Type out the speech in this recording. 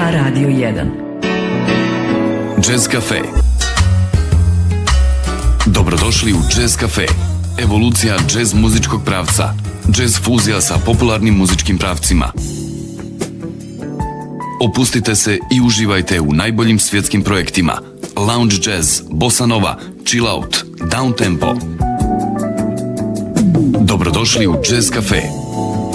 na Radio 1. Jazz Cafe. Dobrodošli u Jazz Cafe. Evolucija jazz muzičkog pravca. Jazz fuzija sa popularnim muzičkim pravcima. Opustite se i uživajte u najboljim svjetskim projektima. Lounge jazz, bossa nova, chill out, down tempo. Dobrodošli u Jazz Cafe.